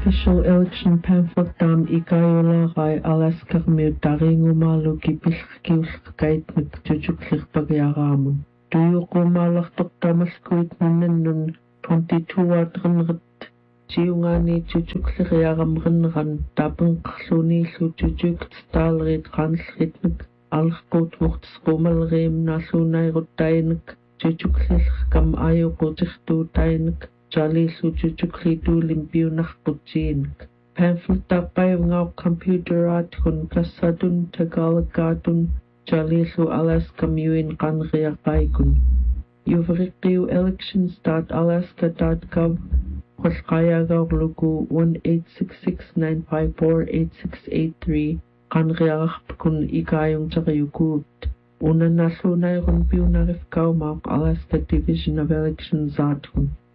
official election pamphlet dam ikayularai Alaska miutaringumalu kipilkiulqkait mikjujuklirpagiaraamun. Tuyuqumalartortamalkuit nannun 22-atrenret tiungani jujukliriaramrenneran tapenqarluniillu jujuktaallerit qanlritnik аллерпуутмортисqumалериим нааллуунайруттаинак жужуклиллеркам аюқутиртуутаинак жалииллу жужуклитуулим пиунарпутсиинак памфлеттарпаивнгау компьютераатгун кассатун тагалаггаатун жалииллу Alaska миуин qanriaqaikun ювериққиу elections.alaska.gov qolqayaagaorlugu 1-866-954-8683 qanriararpakun ikaayungteriukuut unannalluunairun piunarifkaumaaq Alaska Division of Elections aatgun